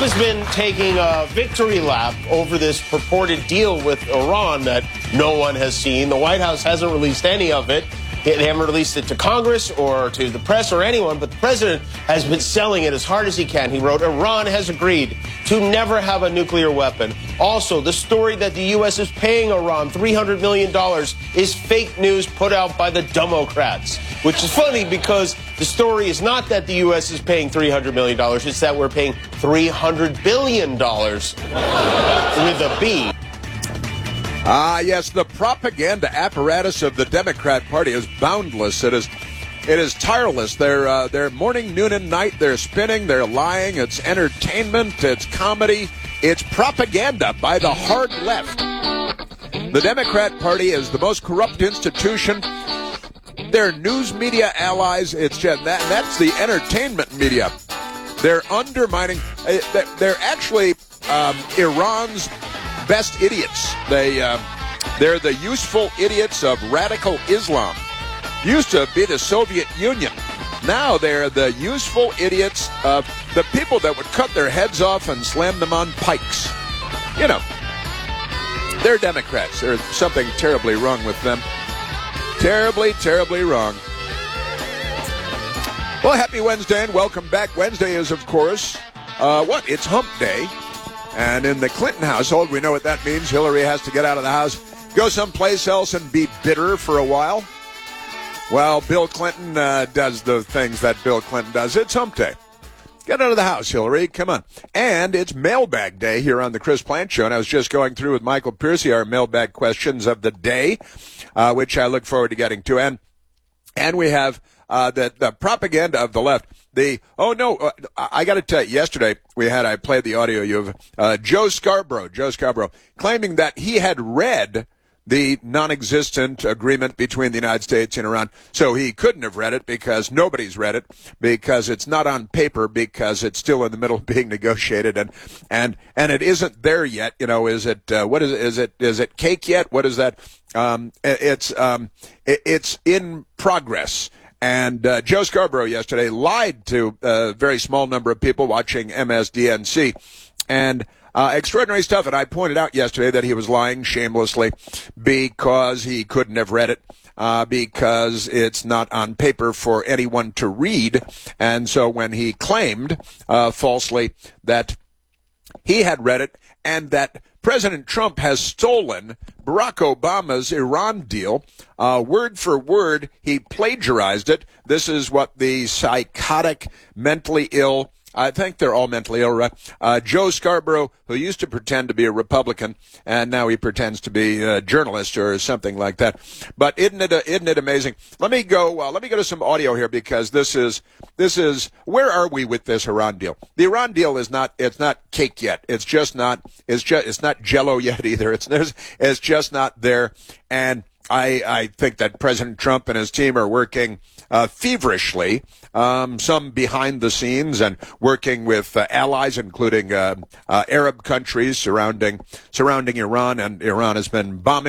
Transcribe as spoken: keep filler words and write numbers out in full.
has been taking a victory lap over this purported deal with Iran that no one has seen. The White House hasn't released any of it. They haven't released it to Congress or to the press or anyone, but the president has been selling it as hard as he can. He wrote, Iran has agreed to never have a nuclear weapon. Also, the story that the U S is paying Iran three hundred million dollars is fake news put out by the Democrats, which is funny because the story is not that the U S is paying three hundred million dollars. It's that we're paying three hundred billion dollars with a B. Ah, yes, the propaganda apparatus of the Democrat Party is boundless. It is, it is tireless. They're, uh, they're morning, noon, and night. They're spinning. They're lying. It's entertainment. It's comedy. It's propaganda by the hard left. The Democrat Party is the most corrupt institution. They're news media allies. It's just that. That's the entertainment media. They're undermining. They're actually um, Iran's best idiots. They, uh, they're the useful idiots of radical Islam. Used to be the Soviet Union. Now they're the useful idiots of the people that would cut their heads off and slam them on pikes. You know, they're Democrats. There's something terribly wrong with them. Terribly, terribly wrong. Well, happy Wednesday and welcome back. Wednesday is, of course, uh, what? It's Hump Day. And in the Clinton household, we know what that means. Hillary has to get out of the house, go someplace else, and be bitter for a while. Well, Bill Clinton uh, does the things that Bill Clinton does. It's Hump Day. Get out of the house, Hillary. Come on. And it's Mailbag Day here on the Chris Plant Show. And I was just going through with Michael Piercy our mailbag questions of the day, uh, which I look forward to getting to. And and we have uh, the, the propaganda of the left. The oh no, uh, I got to tell you. Yesterday we had I played the audio. You have uh, Joe Scarborough, Joe Scarborough, claiming that he had read the non-existent agreement between the United States and Iran, so he couldn't have read it because nobody's read it because it's not on paper because it's still in the middle of being negotiated and and and it isn't there yet. You know, is it uh, what is it? Is it is it cake yet? What is that? Um, it's um, it, it's in progress. And uh, Joe Scarborough yesterday lied to a very small number of people watching M S D N C. And uh, extraordinary stuff. And I pointed out yesterday that he was lying shamelessly because he couldn't have read it, uh, because it's not on paper for anyone to read. And so when he claimed uh, falsely that he had read it and that President Trump has stolen Barack Obama's Iran deal. Uh, word for word, he plagiarized it. This is what the psychotic, mentally ill, I think they're all mentally ill, right? Uh, Joe Scarborough, who used to pretend to be a Republican, and now he pretends to be a journalist or something like that. But isn't it, uh, isn't it amazing? Let me go, uh, let me go to some audio here because this is, this is, where are we with this Iran deal? The Iran deal is not, it's not cake yet. It's just not, it's just, it's not Jell-O yet either. It's, there's, it's just not there. And I, I think that President Trump and his team are working uh, feverishly, um, some behind the scenes, and working with uh, allies, including uh, uh, Arab countries surrounding surrounding Iran. And Iran has been bombing